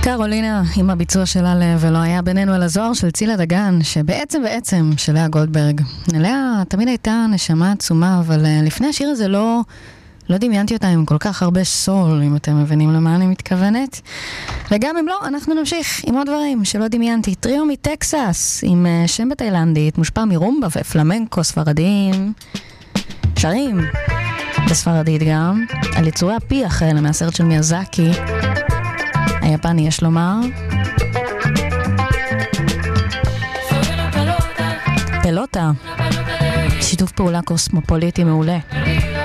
קרולינה עם הביצוע שלה ולא היה בינינו אל הזוהר של צילה דגן, שבעצם של לאה גולדברג. לאה תמיד הייתה נשמה עצומה, אבל לפני השיר הזה לא דמיינתי אותה עם כל כך הרבה סול, אם אתם מבינים למה אני מתכוונת. וגם אם לא, אנחנו נמשיך עם עוד דברים שלא דמיינתי. טריו מטקסס עם שם בתאילנדית, מושפע מרומבה ופלמנקו ספרדיים. שרים בספרדית גם, על יצורי הפיח האלה מהסרט של מיאזקי. היפני יש לומר. פלוטה. שיתוף פעולה קוסמופוליטי מעולה.